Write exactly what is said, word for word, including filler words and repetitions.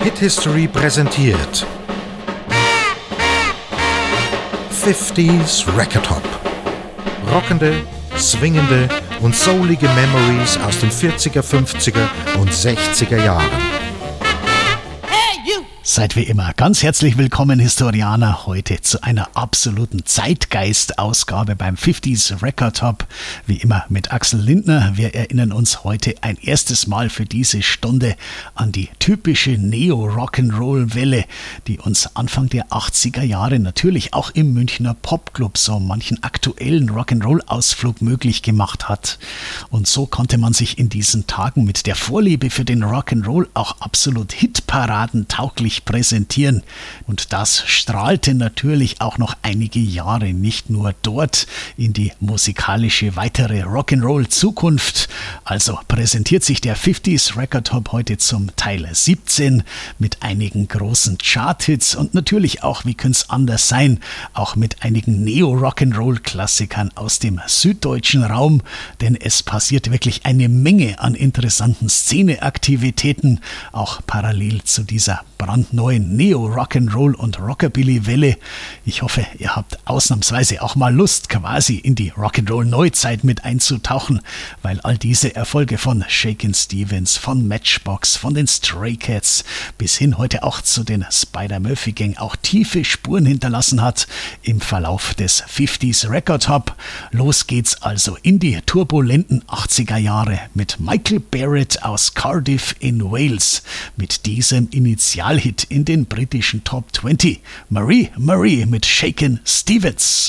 Hit History präsentiert fünfziger Record Hop. Rockende, swingende und soulige Memories aus den vierziger, fünfziger und sechziger Jahren. Seid wie immer ganz herzlich willkommen, Historianer, heute zu einer absoluten Zeitgeist-Ausgabe beim fünfziger Record Hop. Wie immer mit Axel Lindner. Wir erinnern uns heute ein erstes Mal für diese Stunde an die typische Neo-Rock'n'Roll-Welle, die uns Anfang der achtziger Jahre natürlich auch im Münchner Popclub so manchen aktuellen Rock'n'Roll-Ausflug möglich gemacht hat. Und so konnte man sich in diesen Tagen mit der Vorliebe für den Rock'n'Roll auch absolut Hitparaden tauglich präsentieren. Und das strahlte natürlich auch noch einige Jahre nicht nur dort in die musikalische weitere Rock'n'Roll-Zukunft. Also präsentiert sich der fünfziger Record Hop heute zum Teil siebzehn mit einigen großen Charthits und natürlich auch, wie könnte es anders sein, auch mit einigen Neo-Rock'n'Roll-Klassikern aus dem süddeutschen Raum, denn es passiert wirklich eine Menge an interessanten Szeneaktivitäten, auch parallel zu dieser brandneuen Neo-Rock'n'Roll und Rockabilly-Welle. Ich hoffe, ihr habt ausnahmsweise auch mal Lust, quasi in die Rock'n'Roll-Neuzeit mit einzutauchen, weil all diese Erfolge von Shakin' Stevens, von Matchbox, von den Stray Cats bis hin heute auch zu den Spider-Murphy-Gang auch tiefe Spuren hinterlassen hat im Verlauf des fünfziger Record Hop. Los geht's also in die turbulenten achtziger Jahre mit Michael Barrett aus Cardiff in Wales, mit diesem Initialhit in den britischen Top zwanzig. Marie Marie mit Shakin' Stevens.